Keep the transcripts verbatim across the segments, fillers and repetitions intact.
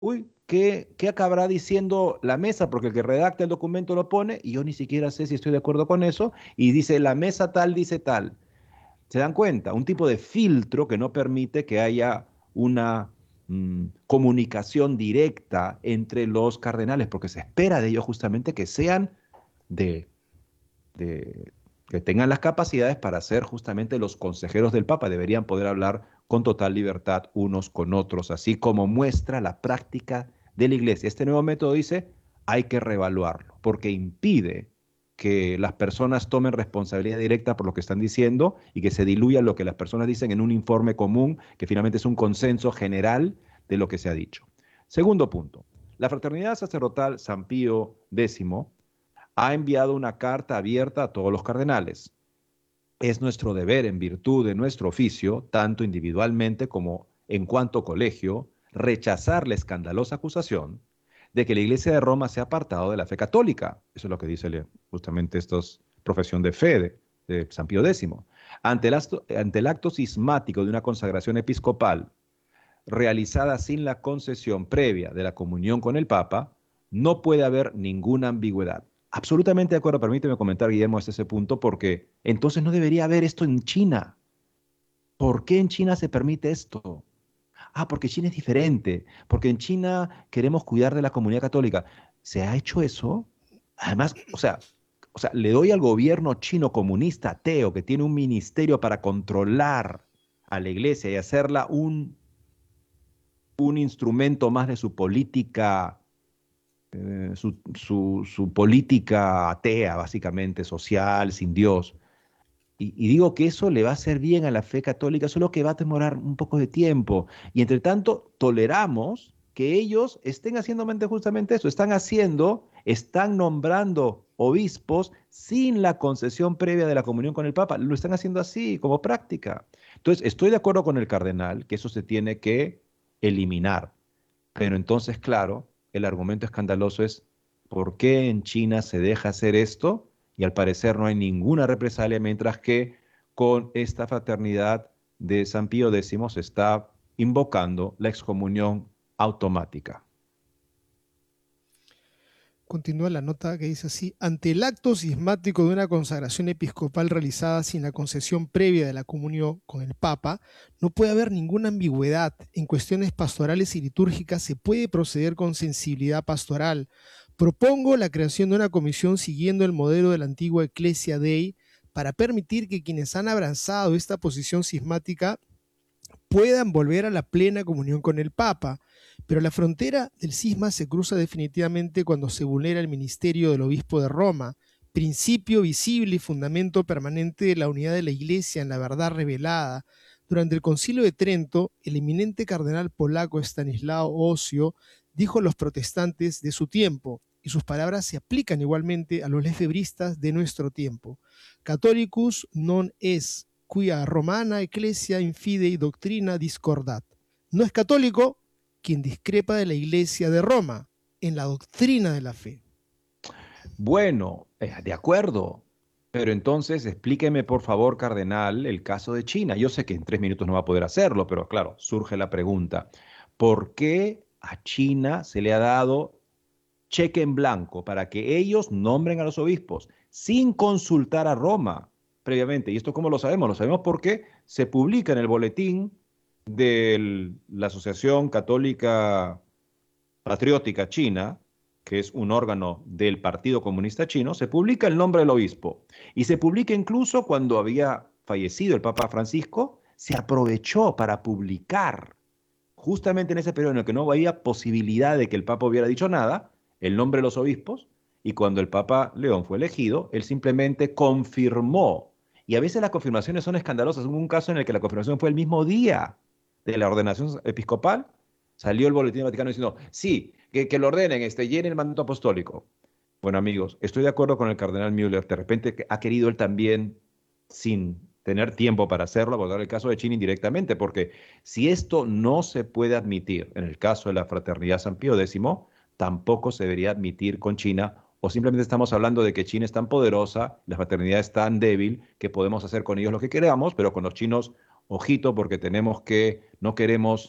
Uy, ¿qué, qué acabará diciendo la mesa? Porque el que redacta el documento lo pone y yo ni siquiera sé si estoy de acuerdo con eso. Y dice, la mesa tal dice tal. ¿Se dan cuenta? Un tipo de filtro que no permite que haya una mm, comunicación directa entre los cardenales, porque se espera de ellos justamente que sean de, de- que tengan las capacidades para ser justamente los consejeros del Papa. Deberían poder hablar con total libertad unos con otros, así como muestra la práctica de la Iglesia. Este nuevo método dice, hay que reevaluarlo, porque impide que las personas tomen responsabilidad directa por lo que están diciendo y que se diluya lo que las personas dicen en un informe común, que finalmente es un consenso general de lo que se ha dicho. Segundo punto, la Fraternidad Sacerdotal San Pío X ha enviado una carta abierta a todos los cardenales. Es nuestro deber, en virtud de nuestro oficio, tanto individualmente como en cuanto colegio, rechazar la escandalosa acusación de que la Iglesia de Roma se ha apartado de la fe católica. Eso es lo que dice justamente esta profesión de fe de, de San Pío X. Ante el, acto, ante el acto cismático de una consagración episcopal realizada sin la concesión previa de la comunión con el Papa, no puede haber ninguna ambigüedad. Absolutamente de acuerdo, permíteme comentar, Guillermo, hasta ese punto, porque entonces no debería haber esto en China. ¿Por qué en China se permite esto? Ah, porque China es diferente, porque en China queremos cuidar de la comunidad católica. ¿Se ha hecho eso? Además, o sea, o sea, le doy al gobierno chino comunista ateo que tiene un ministerio para controlar a la iglesia y hacerla un un instrumento más de su política, eh, su, su, su, política atea, básicamente, social, sin Dios. Y, y, digo que eso le va a hacer bien a la fe católica, solo que va a demorar un poco de tiempo. Y entre tanto, toleramos que ellos estén haciendo justamente eso, están haciendo, están nombrando obispos sin la concesión previa de la comunión con el Papa, lo están haciendo así, como práctica. Entonces, estoy de acuerdo con el cardenal que eso se tiene que eliminar. Pero entonces, claro, el argumento escandaloso es, ¿por qué en China se deja hacer esto? Y al parecer no hay ninguna represalia, mientras que con esta fraternidad de San Pío X se está invocando la excomunión automática. Continúa la nota que dice así: ante el acto cismático de una consagración episcopal realizada sin la concesión previa de la comunión con el Papa, no puede haber ninguna ambigüedad. En cuestiones pastorales y litúrgicas se puede proceder con sensibilidad pastoral. Propongo la creación de una comisión siguiendo el modelo de la antigua Ecclesia Dei para permitir que quienes han abrazado esta posición cismática puedan volver a la plena comunión con el Papa. Pero la frontera del cisma se cruza definitivamente cuando se vulnera el ministerio del obispo de Roma, principio visible y fundamento permanente de la unidad de la Iglesia en la verdad revelada. Durante el Concilio de Trento, el eminente cardenal polaco Stanislao Ocio dijo a los protestantes de su tiempo, y sus palabras se aplican igualmente a los lefebristas de nuestro tiempo: Catholicus non es quia romana ecclesia infidei doctrina discordat. No es católico quien discrepa de la Iglesia de Roma en la doctrina de la fe. Bueno, eh, de acuerdo, pero entonces explíqueme por favor, cardenal, el caso de China. Yo sé que en tres minutos no va a poder hacerlo, pero claro, surge la pregunta, ¿por qué a China se le ha dado cheque en blanco para que ellos nombren a los obispos sin consultar a Roma previamente? ¿Y esto cómo lo sabemos? Lo sabemos porque se publica en el boletín de la Asociación Católica Patriótica China, que es un órgano del Partido Comunista Chino, se publica el nombre del obispo. Y se publica incluso cuando había fallecido el Papa Francisco, se aprovechó para publicar, justamente en ese periodo en el que no había posibilidad de que el Papa hubiera dicho nada, el nombre de los obispos, y cuando el Papa León fue elegido, él simplemente confirmó. Y a veces las confirmaciones son escandalosas. Hubo un caso en el que la confirmación fue el mismo día de la ordenación episcopal, salió el Boletín Vaticano diciendo, sí, que, que lo ordenen, este, llenen el mandato apostólico. Bueno, amigos, estoy de acuerdo con el cardenal Müller. De repente ha querido él también, sin tener tiempo para hacerlo, abordar el caso de China indirectamente, porque si esto no se puede admitir en el caso de la Fraternidad San Pío X, tampoco se debería admitir con China, o simplemente estamos hablando de que China es tan poderosa, la fraternidad es tan débil, que podemos hacer con ellos lo que queramos, pero con los chinos, ojito, porque tenemos que, no queremos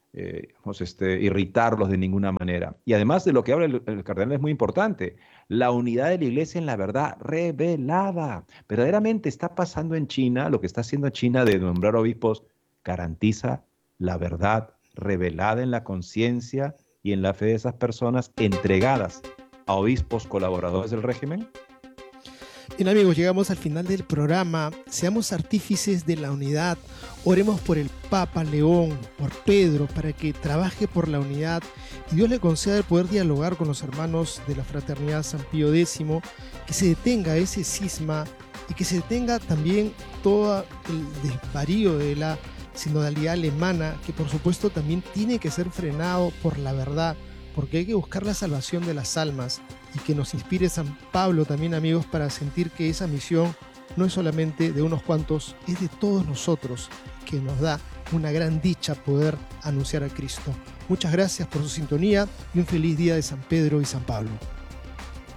eh, pues, este, irritarlos de ninguna manera. Y además de lo que habla el, el cardenal es muy importante, la unidad de la iglesia en la verdad revelada. Verdaderamente está pasando en China, lo que está haciendo China de nombrar obispos garantiza la verdad revelada en la conciencia y en la fe de esas personas entregadas a obispos colaboradores del régimen. Bien amigos, llegamos al final del programa. Seamos artífices de la unidad. Oremos por el Papa León, por Pedro, para que trabaje por la unidad y Dios le conceda el poder dialogar con los hermanos de la Fraternidad San Pío X, que se detenga ese cisma y que se detenga también todo el desvarío de la sinodalidad alemana, que por supuesto también tiene que ser frenado por la verdad, porque hay que buscar la salvación de las almas, y que nos inspire San Pablo también, amigos, para sentir que esa misión no es solamente de unos cuantos, es de todos nosotros, que nos da una gran dicha poder anunciar a Cristo. Muchas gracias por su sintonía y un feliz día de San Pedro y San Pablo.